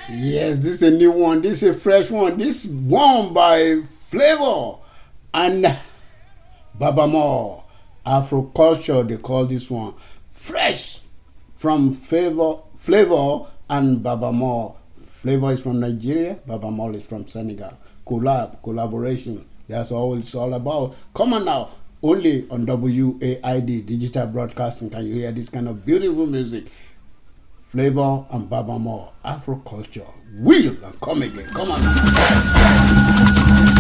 Yes, this is a new one. This is a fresh one. This one by Flavor and Babamore. Afro culture, they call this one. Fresh from Flavor and Babamore. Flavor is from Nigeria, Babamore is from Senegal. Collaboration. That's all it's all about. Come on now. Only on WAID Digital Broadcasting can you hear this kind of beautiful music. Flavor and Babamore, Afro culture. Will and come again. Come on.